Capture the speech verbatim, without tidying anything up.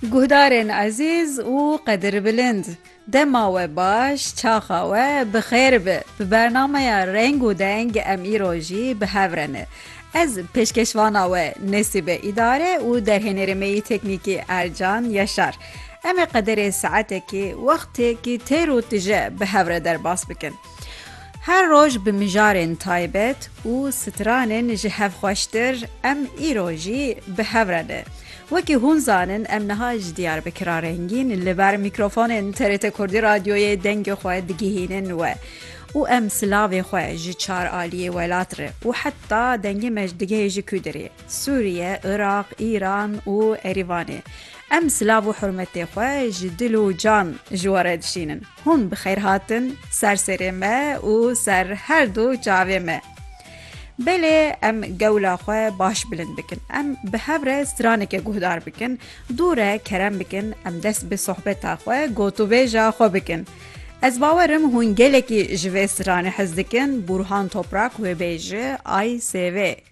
Guhdarên ezîz û qedirbilind, dema we baş, çaxa we bi xêr be. Bi bernameya Reng û Deng em îro jî bi hev re ne. Ez pêşkeşvana we Nesîbe îdare û derhênêrîmeyî teknîkî Ercan Yaşar. Em ê qederê saetekî wextekî têr û tije bi hev re derbas bikin. Her roj bi mijarên taybet û stranên ji hev xweştir em îro jî bi hev re ne. Wekî hûn zanin em niha ji Diyarbekira Rengîn li ber mîkrofonên T R T Kurdî Radyoyê dengê xwe digihînin we û em silavê xwe ji çar aliyê welat re û heta dengê me ji digehê ji ku derê Sûriye, Iraq, İran û Erîvanê. Em silav û hurmetê xwe ji dil û can ji we re dişînin. Hûn bi xêr hatin ser serê me û ser her du çavê me. Belê em gewla xwe baş bilind bikin. Em bi hev re straneke guhdar bikin, dû re kerem bikin, em dest bi sohbeta xwe gotûbêja xwe bikin. Ez bawerim hûn gelekî ji vê stranê hez dikin. Burhan Toprak wê bêje ay sêvê.